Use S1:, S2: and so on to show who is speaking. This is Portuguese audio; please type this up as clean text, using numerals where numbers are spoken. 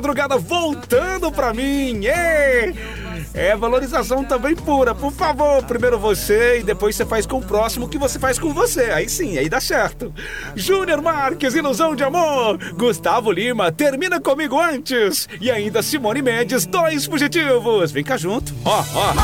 S1: Madrugada voltando pra mim. É valorização também pura. Por favor, primeiro você e depois você faz com o próximo o que você faz com você. Aí sim, aí dá certo. Júnior Marques, Ilusão de Amor. Gustavo Lima, Termina Comigo Antes. E ainda Simone Mendes, 2 fugitivos. Vem cá junto. Ó.